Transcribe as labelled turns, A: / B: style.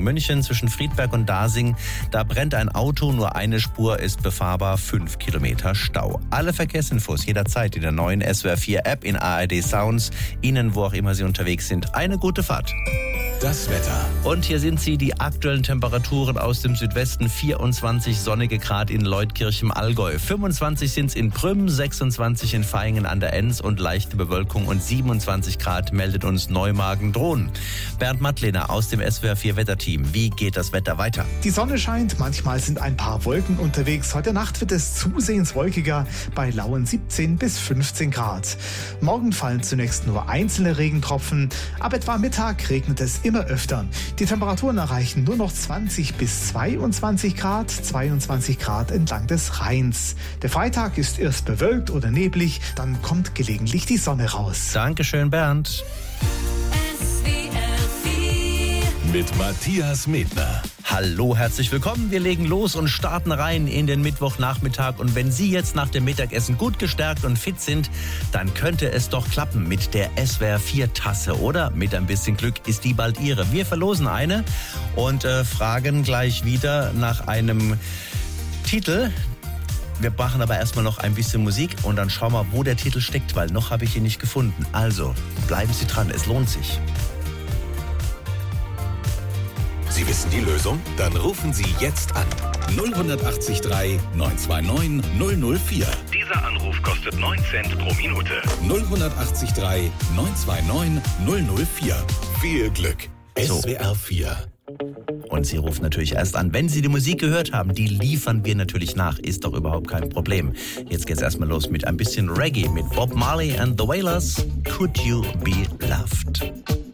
A: München zwischen Friedberg und Dasing. Da brennt ein Auto, nur eine Spur ist befahrbar, 5 Kilometer Stau. Alle Verkehrsinfos jederzeit in der neuen SWR 4 App in ARD Sounds. Ihnen, wo auch immer Sie unterwegs sind, eine gute Fahrt.
B: Das Wetter.
A: Und hier sind sie, die aktuellen Temperaturen aus dem Südwesten. 24 sonnige Grad in Leutkirch im Allgäu. 25 sind es in Prüm, 26 in Vaihingen an der Enns und leichte Bewölkung. Und 27 Grad meldet uns Neumagen-Drohnen. Bernd Mattlehner aus dem SWR 4 Wetterteam. Wie geht das Wetter weiter?
C: Die Sonne scheint, manchmal sind ein paar Wolken unterwegs. Heute Nacht wird es zusehends wolkiger bei lauen 17 bis 15 Grad. Morgen fallen zunächst nur einzelne Regentropfen. Ab etwa Mittag regnet es immer öfter. Die Temperaturen erreichen nur noch 20 bis 22 Grad, 22 Grad entlang des Rheins. Der Freitag ist erst bewölkt oder neblig, dann kommt gelegentlich die Sonne raus.
A: Dankeschön, Bernd.
B: Mit Matthias Medner.
A: Hallo, herzlich willkommen. Wir legen los und starten rein in den Mittwochnachmittag. Und wenn Sie jetzt nach dem Mittagessen gut gestärkt und fit sind, dann könnte es doch klappen mit der SWR 4 Tasse, oder? Mit ein bisschen Glück ist die bald Ihre. Wir verlosen eine und fragen gleich wieder nach einem Titel. Wir machen aber erstmal noch ein bisschen Musik und dann schauen wir, wo der Titel steckt, weil noch habe ich ihn nicht gefunden. Also, bleiben Sie dran, es lohnt sich.
B: Sie wissen die Lösung? Dann rufen Sie jetzt an. 0183 929 004.
D: Dieser Anruf kostet 9 Cent pro Minute.
B: 0183 929 004. Viel Glück.
A: So.
B: SWR 4.
A: Und Sie rufen natürlich erst an, wenn Sie die Musik gehört haben. Die liefern wir natürlich nach, ist doch überhaupt kein Problem. Jetzt geht's erstmal los mit ein bisschen Reggae mit Bob Marley and the Wailers. Could You Be Loved?